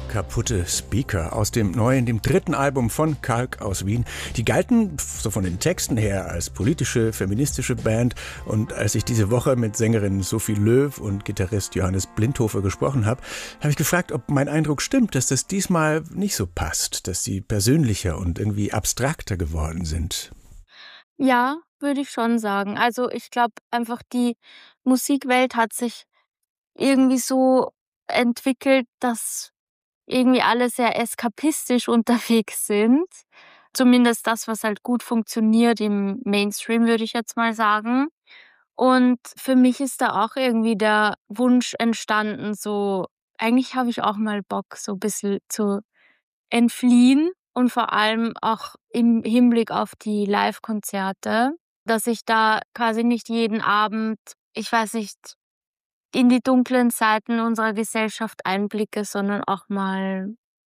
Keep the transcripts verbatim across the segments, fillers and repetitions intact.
Kaputte Speaker aus dem neuen, dem dritten Album von Kalk aus Wien. Die galten so von den Texten her als politische, feministische Band. Und als ich diese Woche mit Sängerin Sophie Löw und Gitarrist Johannes Blindhofer gesprochen habe, habe ich gefragt, ob mein Eindruck stimmt, dass das diesmal nicht so passt, dass sie persönlicher und irgendwie abstrakter geworden sind. Ja, würde ich schon sagen. Also ich glaube einfach, die Musikwelt hat sich irgendwie so entwickelt, dass irgendwie alle sehr eskapistisch unterwegs sind. Zumindest das, was halt gut funktioniert im Mainstream, würde ich jetzt mal sagen. Und für mich ist da auch irgendwie der Wunsch entstanden, so, eigentlich habe ich auch mal Bock, so ein bisschen zu entfliehen und vor allem auch im Hinblick auf die Live-Konzerte, dass ich da quasi nicht jeden Abend, ich weiß nicht, in die dunklen Seiten unserer Gesellschaft einblicke, sondern auch mal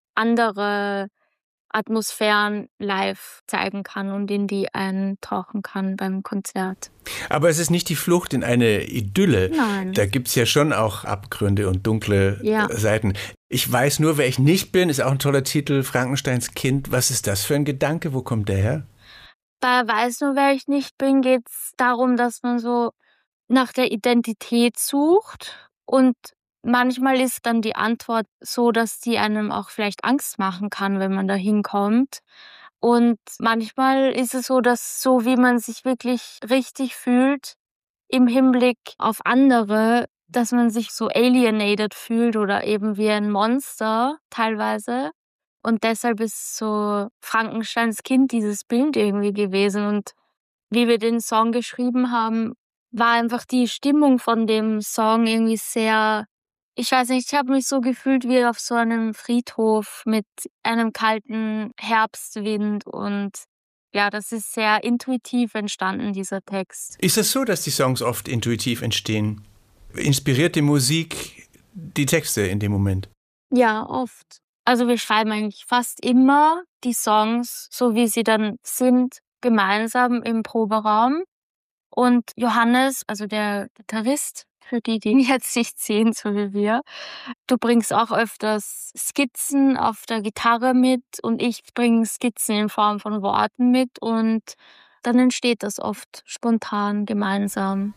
andere Atmosphären live zeigen kann und in die eintauchen kann beim Konzert. Aber es ist nicht die Flucht in eine Idylle. Nein. Da gibt's ja schon auch Abgründe und dunkle Ja. Seiten. Ich weiß nur, wer ich nicht bin, ist auch ein toller Titel, Frankensteins Kind. Was ist das für ein Gedanke? Wo kommt der her? Bei Weiß nur, wer ich nicht bin, geht's darum, dass man so nach der Identität sucht und manchmal ist dann die Antwort so, dass die einem auch vielleicht Angst machen kann, wenn man da hinkommt. Und manchmal ist es so, dass so wie man sich wirklich richtig fühlt im Hinblick auf andere, dass man sich so alienated fühlt oder eben wie ein Monster teilweise. Und deshalb ist so Frankensteins Kind dieses Bild irgendwie gewesen. Und wie wir den Song geschrieben haben, war einfach die Stimmung von dem Song irgendwie sehr, ich weiß nicht, ich habe mich so gefühlt wie auf so einem Friedhof mit einem kalten Herbstwind und ja, das ist sehr intuitiv entstanden, dieser Text. Ist es so, dass die Songs oft intuitiv entstehen? Inspiriert die Musik die Texte in dem Moment? Ja, oft. Also wir schreiben eigentlich fast immer die Songs, so wie sie dann sind, gemeinsam im Proberaum. Und Johannes, also der Gitarrist, für die, die ihn jetzt nicht sehen, so wie wir, du bringst auch öfters Skizzen auf der Gitarre mit und ich bringe Skizzen in Form von Worten mit und dann entsteht das oft spontan gemeinsam.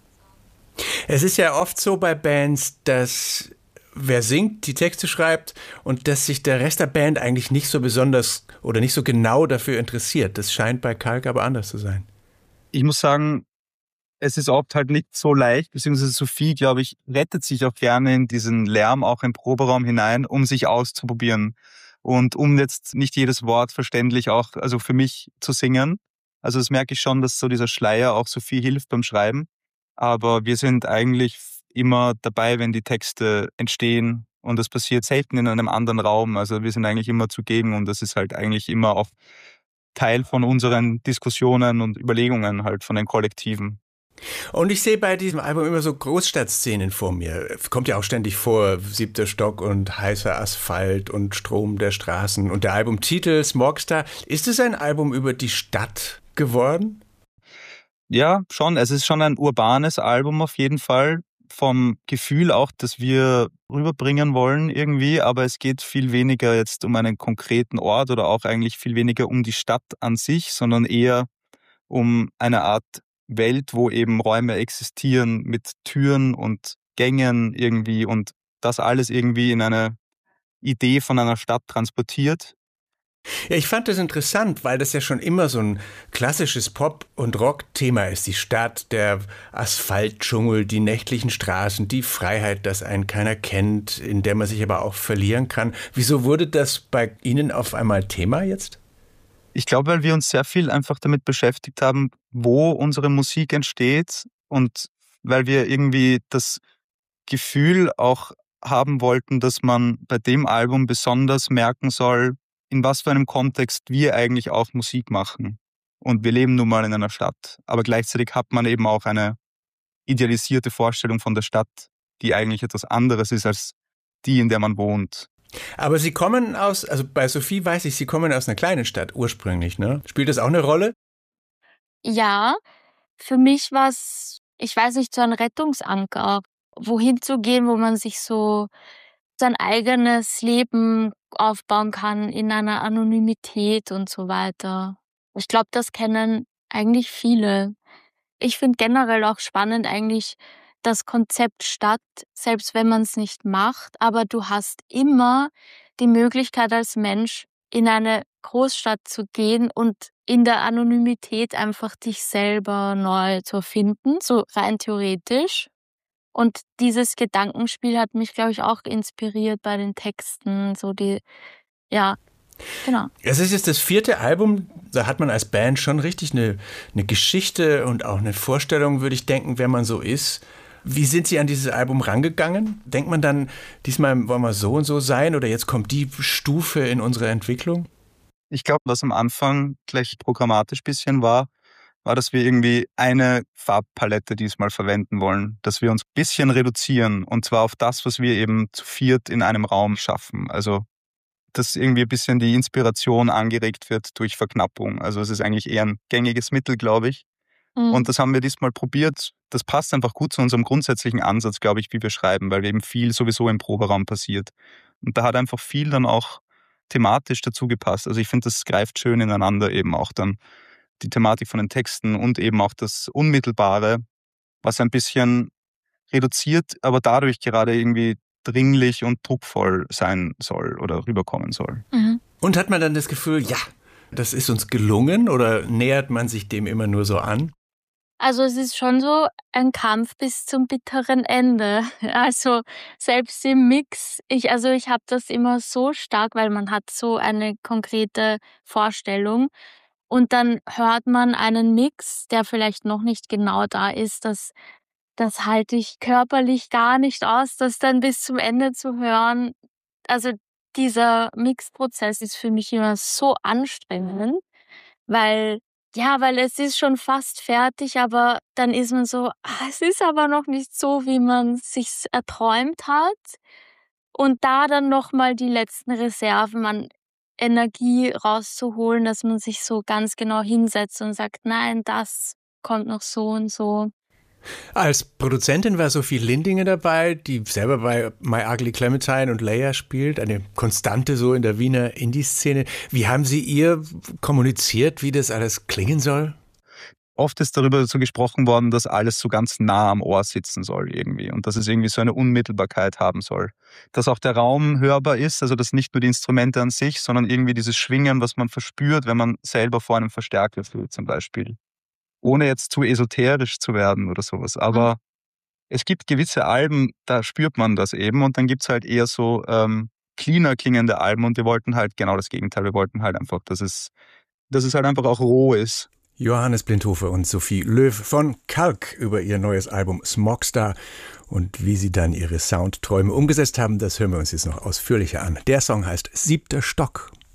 Es ist ja oft so bei Bands, dass wer singt, die Texte schreibt und dass sich der Rest der Band eigentlich nicht so besonders oder nicht so genau dafür interessiert. Das scheint bei Kalk aber anders zu sein. Ich muss sagen, es ist oft halt nicht so leicht, beziehungsweise Sophie, glaube ich, rettet sich auch gerne in diesen Lärm auch im Proberaum hinein, um sich auszuprobieren und um jetzt nicht jedes Wort verständlich auch, also für mich zu singen. Also das merke ich schon, dass so dieser Schleier auch Sophie hilft beim Schreiben. Aber wir sind eigentlich immer dabei, wenn die Texte entstehen und das passiert selten in einem anderen Raum. Also wir sind eigentlich immer zugegen und das ist halt eigentlich immer auch Teil von unseren Diskussionen und Überlegungen halt von den Kollektiven. Und ich sehe bei diesem Album immer so Großstadtszenen vor mir. Kommt ja auch ständig vor, siebter Stock und heißer Asphalt und Strom der Straßen. Und der Albumtitel Smogstar, ist es ein Album über die Stadt geworden? Ja, schon. Es ist schon ein urbanes Album auf jeden Fall. Vom Gefühl auch, das wir rüberbringen wollen irgendwie. Aber es geht viel weniger jetzt um einen konkreten Ort oder auch eigentlich viel weniger um die Stadt an sich, sondern eher um eine Art Welt, wo eben Räume existieren mit Türen und Gängen irgendwie und das alles irgendwie in eine Idee von einer Stadt transportiert. Ja, ich fand das interessant, weil das ja schon immer so ein klassisches Pop- und Rock-Thema ist. Die Stadt, der Asphaltdschungel, die nächtlichen Straßen, die Freiheit, dass einen keiner kennt, in der man sich aber auch verlieren kann. Wieso wurde das bei Ihnen auf einmal Thema jetzt? Ich glaube, weil wir uns sehr viel einfach damit beschäftigt haben, wo unsere Musik entsteht und weil wir irgendwie das Gefühl auch haben wollten, dass man bei dem Album besonders merken soll, in was für einem Kontext wir eigentlich auch Musik machen. Und wir leben nun mal in einer Stadt, aber gleichzeitig hat man eben auch eine idealisierte Vorstellung von der Stadt, die eigentlich etwas anderes ist als die, in der man wohnt. Aber Sie kommen aus, also bei Sophie weiß ich, Sie kommen aus einer kleinen Stadt ursprünglich, ne? Spielt das auch eine Rolle? Ja, für mich war es, ich weiß nicht, so ein Rettungsanker, wohin zu gehen, wo man sich so sein eigenes Leben aufbauen kann in einer Anonymität und so weiter. Ich glaube, das kennen eigentlich viele. Ich finde generell auch spannend eigentlich das Konzept Stadt, selbst wenn man es nicht macht, aber du hast immer die Möglichkeit als Mensch in eine Großstadt zu gehen und in der Anonymität einfach dich selber neu zu finden, so rein theoretisch. Und dieses Gedankenspiel hat mich, glaube ich, auch inspiriert bei den Texten, so die, ja, genau. Es ist jetzt das vierte Album, da hat man als Band schon richtig eine, eine Geschichte und auch eine Vorstellung, würde ich denken, wer man so ist. Wie sind Sie an dieses Album rangegangen? Denkt man dann, diesmal wollen wir so und so sein oder jetzt kommt die Stufe in unsere Entwicklung? Ich glaube, was am Anfang gleich programmatisch ein bisschen war, war, dass wir irgendwie eine Farbpalette diesmal verwenden wollen, dass wir uns ein bisschen reduzieren und zwar auf das, was wir eben zu viert in einem Raum schaffen. Also dass irgendwie ein bisschen die Inspiration angeregt wird durch Verknappung. Also es ist eigentlich eher ein gängiges Mittel, glaube ich. Mhm. Und das haben wir diesmal probiert. Das passt einfach gut zu unserem grundsätzlichen Ansatz, glaube ich, wie wir schreiben, weil eben viel sowieso im Proberaum passiert. Und da hat einfach viel dann auch thematisch dazu gepasst. Also ich finde, das greift schön ineinander eben auch dann die Thematik von den Texten und eben auch das Unmittelbare, was ein bisschen reduziert, aber dadurch gerade irgendwie dringlich und druckvoll sein soll oder rüberkommen soll. Mhm. Und hat man dann das Gefühl, ja, das ist uns gelungen oder nähert man sich dem immer nur so an? Also es ist schon so ein Kampf bis zum bitteren Ende. Also selbst im Mix, ich, also ich habe das immer so stark, weil man hat so eine konkrete Vorstellung und dann hört man einen Mix, der vielleicht noch nicht genau da ist, das, das halte ich körperlich gar nicht aus, das dann bis zum Ende zu hören. Also dieser Mixprozess ist für mich immer so anstrengend, weil Ja, weil es ist schon fast fertig, aber dann ist man so, ah, es ist aber noch nicht so, wie man sich's erträumt hat. Und da dann nochmal die letzten Reserven an Energie rauszuholen, dass man sich so ganz genau hinsetzt und sagt, nein, das kommt noch so und so. Als Produzentin war Sophie Lindinger dabei, die selber bei My Ugly Clementine und Leia spielt, eine Konstante so in der Wiener Indie-Szene. Wie haben Sie ihr kommuniziert, wie das alles klingen soll? Oft ist darüber so gesprochen worden, dass alles so ganz nah am Ohr sitzen soll irgendwie und dass es irgendwie so eine Unmittelbarkeit haben soll. Dass auch der Raum hörbar ist, also dass nicht nur die Instrumente an sich, sondern irgendwie dieses Schwingen, was man verspürt, wenn man selber vor einem Verstärker fühlt zum Beispiel. Ohne jetzt zu esoterisch zu werden oder sowas. Aber mhm. es gibt gewisse Alben, da spürt man das eben und dann gibt es halt eher so ähm, cleaner klingende Alben und wir wollten halt genau das Gegenteil. Wir wollten halt einfach, dass es, dass es halt einfach auch roh ist. Johannes Blindhofer und Sophie Löw von Kalk über ihr neues Album Smogstar. Und wie sie dann ihre Soundträume umgesetzt haben, das hören wir uns jetzt noch ausführlicher an. Der Song heißt Siebter Stock.